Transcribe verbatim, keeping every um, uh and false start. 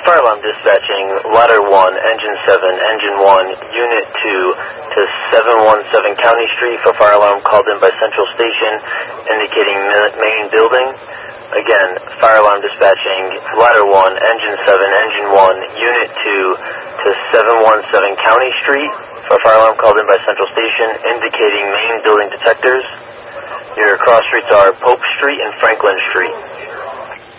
Fire alarm dispatching, ladder one, engine seven, engine one, unit two to seven one seven County Street for fire alarm called in by Central Station indicating main building. Again, fire alarm dispatching, ladder one, engine seven, engine one, unit two to seven one seven County Street for fire alarm called in by Central Station indicating main building detectors. Your cross streets are Pope Street and Franklin Street.